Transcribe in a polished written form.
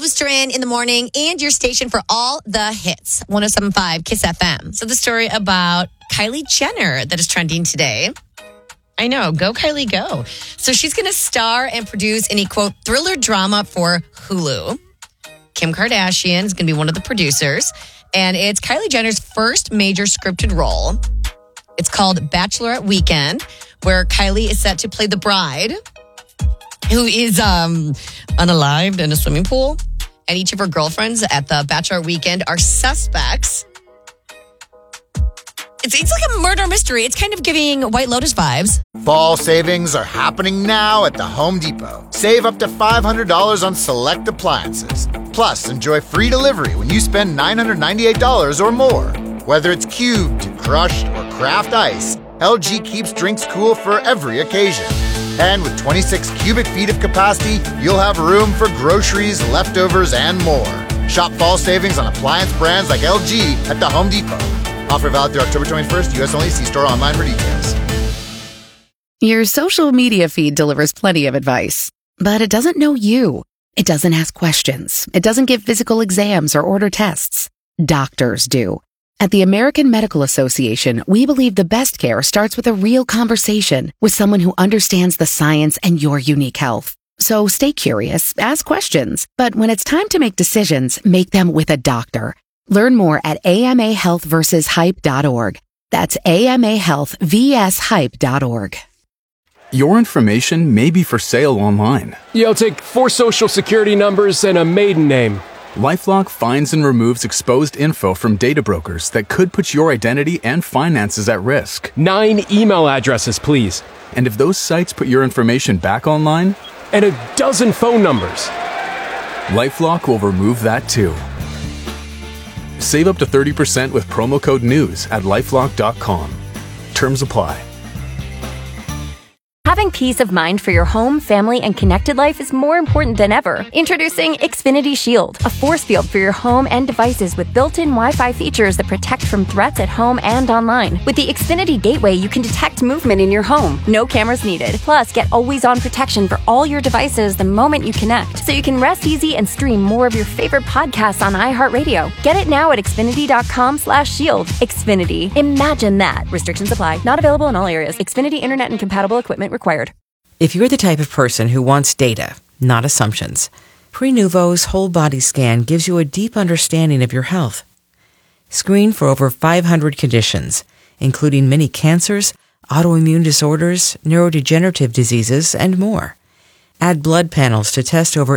Booster in the morning and your station for all the hits. 107.5 Kiss FM. So the story about Kylie Jenner that is trending today. I know. Go, Kylie, go. So she's going to star and produce in a, quote, thriller drama for Hulu. Kim Kardashian is going to be one of the producers. And it's Kylie Jenner's first major scripted role. It's called Bachelorette Weekend, where Kylie is set to play the bride, who is unalived in a swimming pool. And each of her girlfriends at the Bachelorette Weekend are suspects. It's like a murder mystery. It's kind of giving White Lotus vibes. Fall savings are happening now at the Home Depot. Save up to $500 on select appliances. Plus, enjoy free delivery when you spend $998 or more. Whether it's cubed, crushed, or craft ice, LG keeps drinks cool for every occasion. And with 26 cubic feet of capacity, you'll have room for groceries, leftovers, and more. Shop fall savings on appliance brands like LG at the Home Depot. Offer valid through October 21st. U.S. only. See store online for details. Your social media feed delivers plenty of advice, but it doesn't know you. It doesn't ask questions. It doesn't give physical exams or order tests. Doctors do. At the American Medical Association, we believe the best care starts with a real conversation with someone who understands the science and your unique health. So stay curious, ask questions, but when it's time to make decisions, make them with a doctor. Learn more at amahealthversushype.org. That's amahealthvshype.org. Your information may be for sale online. Yeah, I'll take 4 social security numbers and a maiden name. LifeLock finds and removes exposed info from data brokers that could put your identity and finances at risk. 9 email addresses, please. And if those sites put your information back online? And a dozen phone numbers. LifeLock will remove that too. Save up to 30% with promo code NEWS at LifeLock.com. Terms apply. Having peace of mind for your home, family, and connected life is more important than ever. Introducing Xfinity Shield, a force field for your home and devices with built-in Wi-Fi features that protect from threats at home and online. With the Xfinity Gateway, you can detect movement in your home. No cameras needed. Plus, get always-on protection for all your devices the moment you connect, so you can rest easy and stream more of your favorite podcasts on iHeartRadio. Get it now at Xfinity.com/shield. Xfinity. Imagine that. Restrictions apply. Not available in all areas. Xfinity Internet and compatible equipment required. If you're the type of person who wants data, not assumptions, Prenuvo's whole body scan gives you a deep understanding of your health. Screen for over 500 conditions, including many cancers, autoimmune disorders, neurodegenerative diseases, and more. Add blood panels to test over